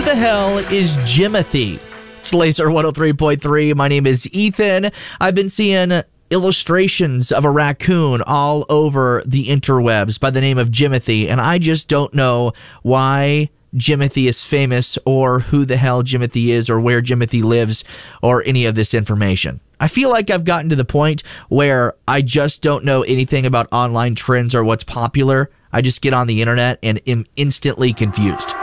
Who the hell is Jimothy? It's Laser 103.3. My name is Ethan. I've been seeing illustrations of a raccoon all over the interwebs by the name of Jimothy, and I just don't know why Jimothy is famous or who the hell Jimothy is or where Jimothy lives or any of this information. I feel like I've gotten to the point where I just don't know anything about online trends or what's popular. I just get on the internet and am instantly confused.